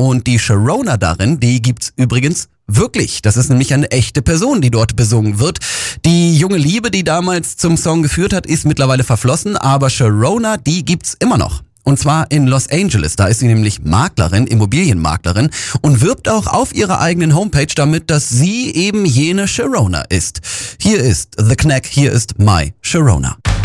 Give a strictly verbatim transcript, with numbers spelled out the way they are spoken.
und die Sharona darin, die gibt's übrigens wirklich. Das ist nämlich eine echte Person, die dort besungen wird. Die junge Liebe, die damals zum Song geführt hat, ist mittlerweile verflossen, aber Sharona, die gibt's immer noch. Und zwar in Los Angeles. Da ist sie nämlich Maklerin, Immobilienmaklerin und wirbt auch auf ihrer eigenen Homepage damit, dass sie eben jene Sharona ist. Hier ist The Knack, hier ist My Sharona.